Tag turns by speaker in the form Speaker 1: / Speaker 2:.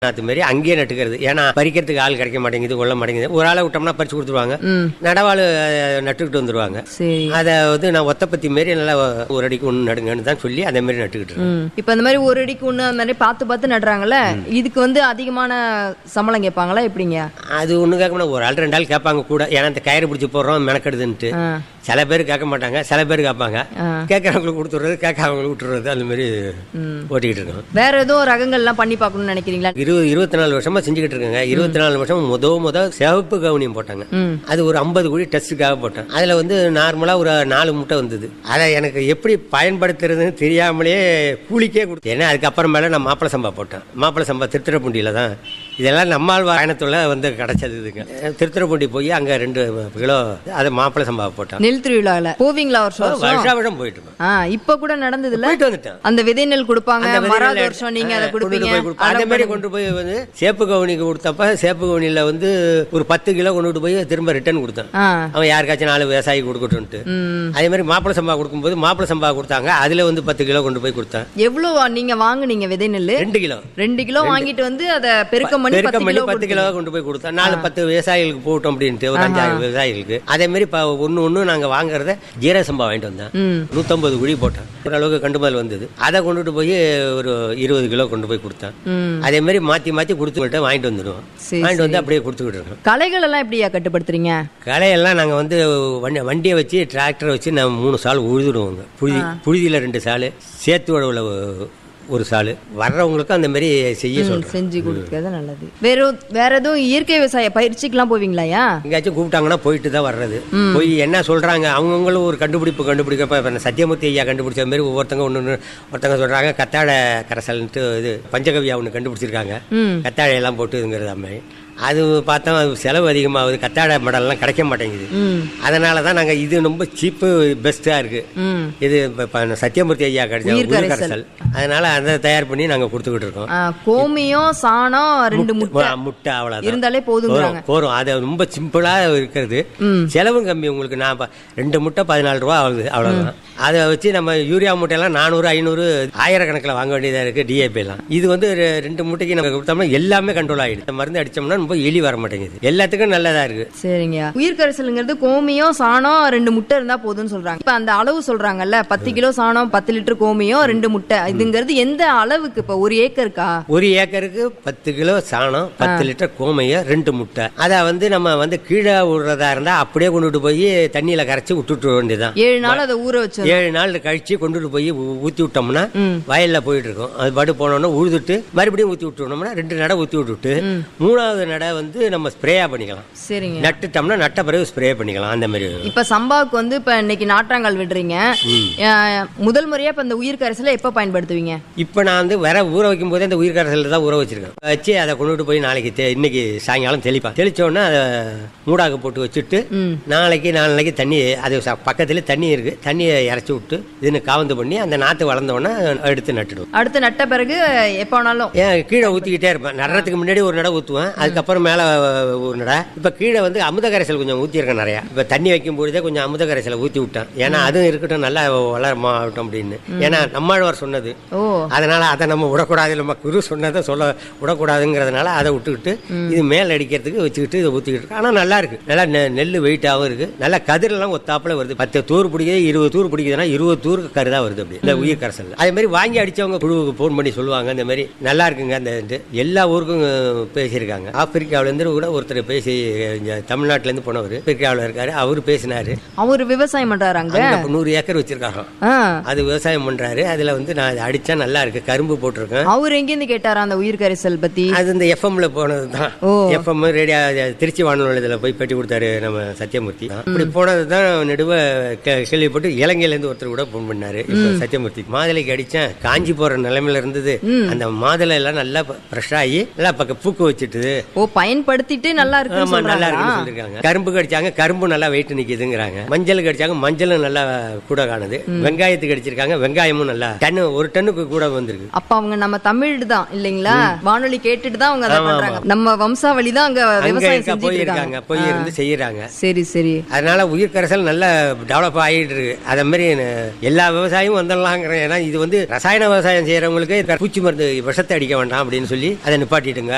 Speaker 1: நாத்து மாதிரி அங்கேயே நட்டுக்கிறது. ஏன்னா பறிக்கிறதுக்கு ஆள் கிடைக்க மாட்டேங்குது, கொள்ள மாட்டேங்குது. ஒரு ஆளை விட்டோம்னா பறிச்சு கொடுத்துருவாங்க, நடவாள் நட்டுக்கிட்டு வந்துருவாங்க. அதை வந்து நான் ஒத்தப்பத்தி மாரி நல்லா ஒரு அடிக்கு ஒன்று நடுங்கன்னு தான் சொல்லி அதே மாதிரி நட்டுக்கிட்டு இருக்கேன்.
Speaker 2: இப்ப இந்த மாதிரி ஒரு அடிக்கு ஒன்று அந்த மாதிரி பார்த்து நடுறாங்கல்ல, இதுக்கு வந்து அதிகமான சம்பளம் கேட்பாங்களா எப்படிங்க?
Speaker 1: அது ஒண்ணு கேட்க ஒரு ஆள் 2 ஆள் கேட்பாங்க கூட. ஏன்னா இந்த கயிறு பிடிச்சி போடுறோம் மெனக்கெடுதுன்ட்டு. சில பேர் கேட்க மாட்டாங்க, சில பேர் கேட்பாங்க. கேட்கறவங்களுக்கு கொடுத்துடுறது, கேட்கறவங்களுக்கு விட்டுறது, அந்த மாதிரி ஓட்டிக்கிட்டு இருக்கோம்.
Speaker 2: வேற ஏதோ ரகங்கள்லாம் பண்ணி பார்க்கணும்னு நினைக்கிறீங்களா?
Speaker 1: 24 வருஷமா செஞ்சுக்கிட்டு இருக்கேங்க. 24 வருஷம் முத சிவப்பு கவுனியம் போட்டாங்க. அது ஒரு 50 கோடி டெஸ்ட்டுக்காக போட்டேன். அதுல வந்து நார்மலா ஒரு 4 முட்டை வந்தது. அதை எனக்கு எப்படி பயன்படுத்துறதுன்னு தெரியாமலே கூலிக்கே கொடுத்தேன். ஏன்னா அதுக்கப்புறம் மேல நான் மாப்பிள சம்பா போட்டேன். மாப்பிள சம்பா திருத்துறைப்பூண்டியில தான். இதெல்லாம் நம்மால் பயணத்துல வந்து கிடைச்சது. இதுங்க திருத்துறைப்பூண்டி போய் அங்க 2 கிலோ அதை மாப்பிள சம்பா போட்டேன்.
Speaker 2: நெல் திருவிழாவில் போவீங்களா?
Speaker 1: வருஷம் போயிட்டு
Speaker 2: இப்ப கூட நடந்ததுல
Speaker 1: போயிட்டு வந்துட்டேன்.
Speaker 2: அந்த விதை நெல் கொடுப்பாங்க, மறாத வருஷம் நீங்க அதை கொடுப்பீங்க.
Speaker 1: அதே மாதிரி கொண்டு போய் வந்து சேப்பு கவுனிக்கு கொடுத்தப்ப சேப்பு கவுனியில வந்து ஒரு 10 கிலோ கொண்டு போய் திரும்ப ரிட்டர்ன் கொடுத்தேன். அவன் யாருக்காச்சும் 4 விவசாயி கொடுக்கட்டும்ட்டு. அதே மாதிரி மாப்பிள சம்பா கொடுக்கும்போது மாப்பிள சம்பா கொடுத்தாங்க. அதுல வந்து 10 கிலோ கொண்டு போய் கொடுத்தேன்.
Speaker 2: எவ்வளவு நீங்க வாங்குனீங்க விதை நெல்?
Speaker 1: 2 கிலோ
Speaker 2: வாங்கிட்டு வந்து அதை பெருக்கம் பண்ணி
Speaker 1: 10 கிலோ கொண்டு போய் கொடுத்தேன். 4-10 விவசாயிகளுக்கு போட்டோம் அப்படின்ட்டு ஒரு 5-6 விவசாயிகளுக்கு. அதே மாதிரி ஒன்னு நாங்க வாங்குறத ஜீரக சம்பா வாங்கிட்டு வந்தேன். 150 குழி போட்டேன். ஓரளவுக்கு கண்டுமல் வந்தது. அதை கொண்டுட்டு போய் ஒரு 20 கிலோ கொண்டு போய் கொடுத்தேன். அதே மாதிரி மாத்தி கொடுத்து வாங்கிட்டு வந்துடுவோம். வாங்கிட்டு வந்து அப்படியே கொடுத்துக்கிட்டு இருக்கோம்.
Speaker 2: களைகள் எல்லாம் எப்படியா கட்டுப்படுத்துறீங்க?
Speaker 1: களையெல்லாம் நாங்க வந்து வண்டியை வச்சு டிராக்டரை வச்சு நம்ம 3 சால் உழுதுடுவோங்க. புழுதியில 2 சால், சேத்து உழவுல ஒரு சாலு. வர்றவங்களுக்கும் அந்த மாதிரி
Speaker 2: செஞ்சு கொடுக்கறது நல்லது. வேற எதுவும் இயற்கை விவசாய பயிற்சிக்கெல்லாம் போவீங்களாயா?
Speaker 1: எங்கேயாச்சும் கூப்பிட்டாங்கன்னா போயிட்டு தான் வர்றது. போய் என்ன சொல்றாங்க அவங்களும் ஒரு கண்டுபிடிக்க சத்தியமூர்த்தி ஐயா கண்டுபிடிச்ச மாதிரி ஒருத்தங்க சொல்றாங்க கத்தாழை கரைசல்ன்ட்டு இது பஞ்சகவியா ஒன்று கண்டுபிடிச்சிருக்காங்க. கத்தாழை எல்லாம் போட்டுங்கிறது அம்மை. அது பார்த்தா செலவு அதிகமாகுது, கத்தாழை மடல்லாம் கிடைக்க மாட்டேங்குது. அதனாலதான் நாங்க இது ரொம்ப சீப்பு பெஸ்டா இருக்கு. இது சத்தியமூர்த்தி ஐயா கிடைச்ச கரைசல். அதனால அதை தயார் பண்ணி நாங்க கொடுத்துக்கிட்டு இருக்கோம்.
Speaker 2: கோமியம் சாணம் 2
Speaker 1: முட்டை அவ்வளவு
Speaker 2: இருந்தாலே போதும்.
Speaker 1: அது ரொம்ப சிம்பிளா இருக்கிறது. செலவும் கம்மி. உங்களுக்கு நான் 2 முட்டை 14 ரூபா ஆகுது, அவ்வளவுதான். அதை வச்சு நம்ம யூரியா முட்டையெல்லாம் 400, 500, 1000 கணக்கில் வாங்க வேண்டியதா இருக்கு. டிஏபி எல்லாம் இது வந்து 2 முட்டைக்கு நம்ம கொடுத்தோம்னா எல்லாமே கண்ட்ரோல் ஆயிடுது. மருந்து அடிச்சோம்னா ரொம்ப எலி வர மாட்டேங்குது. எல்லாத்துக்கும் நல்லதா இருக்கு.
Speaker 2: சரிங்க. உயிர் கரைசல்ங்கிறது கோமியம் சாணம் 2 முட்டை இருந்தா போதும்னு சொல்றாங்க. இப்ப அந்த அளவு சொல்றாங்கல்ல, 10 கிலோ சாணம், 10 லிட்டர் கோமியம், 2 முட்டை. இதுங்கிறது எந்த அளவுக்கு? இப்ப 1 ஏக்கருக்கா?
Speaker 1: 1 ஏக்கருக்கு 10 கிலோ சாணம், 10 லிட்டர் கோமியம், 2 முட்டை. அதை வந்து நம்ம வந்து கீழே விடுறதா இருந்தா அப்படியே கொண்டுட்டு போய் தண்ணியில கரைச்சி விட்டுட்டு வேண்டியதான்.
Speaker 2: 7 நாள் அதை ஊற வச்சு
Speaker 1: 7 நாள் கழிச்சு கொண்டுட்டு போய் ஊத்தி விட்டோம்னா வயல்ல போயிட்டு இருக்கோம். அது பாட்டு போனோம்னா உழுதுட்டு மறுபடியும் ஊத்தி விட்டோம்னா 2 நடை ஊத்தி விட்டுட்டு 3வது நடை வந்து நம்ம ஸ்ப்ரேயா பண்ணிக்கலாம். சரிங்க. நட்டுட்டோம்னா நட்ட பிறகு ஸ்ப்ரே பண்ணிக்கலாம். அந்த மாதிரி
Speaker 2: இப்ப சம்பாவுக்கு வந்து இப்ப இன்னைக்கு நாற்றாங்கால் விடுறீங்க. முதல் முறையா இப்ப இந்த உயிர் கரைசலை எப்ப பயன்படுத்துவீங்க?
Speaker 1: இப்ப நான் வந்து வேற ஊற வைக்கும் போதே இந்த உயிர் கரைசல் தான் ஊற வச்சிருக்கேன். வச்சு அதை கொண்டுட்டு போய் இன்னைக்கு சாயங்காலம் தெளிச்சோன்னா அதை மூடாக்கு போட்டு வச்சுட்டு நாளைக்கு தண்ணி அது பக்கத்துல தண்ணி இருக்கு, தண்ணியை இறச்சி விட்டு இதுன்னு காவந்து பண்ணி அந்த நாத்து வளர்ந்தோன்னா எடுத்து நட்டுடுவோம்.
Speaker 2: அடுத்து நட்ட பிறகு எப்ப வேணாலும்
Speaker 1: கீழே ஊத்திக்கிட்டே இருப்பேன். நடுறதுக்கு முன்னாடி ஒரு நடை ஊத்துவேன், அதுக்கப்புறம் மேல ஒரு நடை. இப்ப கீழே வந்து அமுத கரைசல் கொஞ்சம் ஊத்திருக்கேன் நிறைய. இப்ப தண்ணி வைக்கும் பொழுதே கொஞ்சம் அமுத கரைசலை ஊத்தி விட்டேன். ஏன்னா அதுவும் இருக்கட்டும், நல்லா வளரமாகட்டும் அப்படின்னு. ஏன்னா நம்மாழ்வார் சொன்னது, அதனால அதை நம்ம விடக்கூடாது. நம்ம குரு சொன்னதை சொல்ல விடக்கூடாதுங்கிறதுனால அதை விட்டுக்கிட்டு இது மேல் அடிக்கிறதுக்கு வச்சுக்கிட்டு இதை ஊத்திக்கிட்டு இருக்கு. ஆனா நல்லா இருக்கு, நல்லா நெல் வெயிட்டாகவும் இருக்கு, நல்லா கதிரெல்லாம் ஒத்தாப்புல வருது. 10 தூர் பிடிக்குது, 20 தூர் பிடிக்குதுன்னா 20 தூருக்கு கருதா வருது அப்படி இந்த உயிர் கரைசல். அதே மாதிரி வாங்கி அடிச்சவங்க குழுவுக்கு போன் பண்ணி சொல்லுவாங்க இந்த மாதிரி நல்லா இருக்குங்க. அந்த எல்லா ஊருக்கும் பேசியிருக்காங்க. ஆப்பிரிக்காவில இருந்து கூட ஒருத்தர் பேசி தமிழ்நாட்டுல இருந்து போனவர் ஆப்பிரிக்காவில் இருக்காரு. அவரு பேசினாரு. அவரு விவசாயம் பண்றாரு. 100 ஏக்கர் வச்சிருக்காங்க. அது விவசாயம் பண்றாரு. அதுல வந்து நான் அடிச்சா நல்லா இருக்கு, கரும்பு போட்டிருக்கேன். அவர் எங்கிருந்து கேட்டாரா அந்த உயிர் கரைசல் பத்தி? அது இந்த எஃப்எம்ல போனதுதான். எஃப்எம் ரேடியோ திருச்சி வானொலியில போய் பேட்டி கொடுத்தாரு நம்ம சத்தியமூர்த்தி. அப்படி போனதுதான் நடுவ கேள்விப்பட்டு இலங்கையில இருந்து ஒருத்தர் கூட போன் பண்ணாரு சத்தியமூர்த்தி. மாதுளைக்கு அடிச்சேன், காஞ்சி போற நிலைமையில இருந்தது. அந்த மாதுளை எல்லாம் நல்லா ஃப்ரெஷ் ஆகி நல்லா பூக்கு வச்சுட்டு பயன்படுத்திட்டு நல்லா இருக்கு சொல்லிருக்காங்க. கரும்பு கடிச்சாங்க, கரும்பு நல்லா வெயிட் நிக்குதுங்கிறாங்க. மஞ்சள் கடிச்சாங்க, மஞ்சளும் நல்லா கூட காணுது. வெங்காயத்துக்கு அடிச்சிருக்காங்க, வெங்காயமும் நல்லா ஒரு டன்னுக்கு கூட வந்திருக்கு. அப்ப அவங்க நம்ம தமிழ் தான் இல்லைங்களா, வானொலி கேட்டுட்டு தான் அவங்க பண்றாங்க. நம்ம வம்சாவளி தான் அங்க விவசாயம் போயிருக்காங்க, போய் இருந்து செய்யறாங்க. சரி சரி. அதனால உயிர் கரைசல் நல்லா டெவலப் ஆகிட்டு இருக்கு. அதே மாதிரி எல்லா விவசாயமும் வந்துடலாங்கிறேன். ஏன்னா இது வந்து ரசாயன விவசாயம் செய்யறவங்களுக்கு பூச்சி மருந்து விஷத்தை அடிக்க வேண்டாம் அப்படின்னு சொல்லி அதை நிப்பாட்டிட்டுங்க.